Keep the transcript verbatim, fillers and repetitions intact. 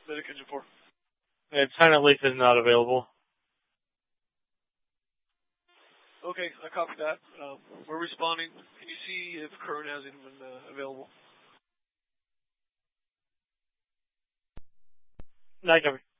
Medic Engine four. And Silent Leaf is not available. Okay, I copy that. Um, we're responding. Can you see if current has anyone uh, available? Night, copy.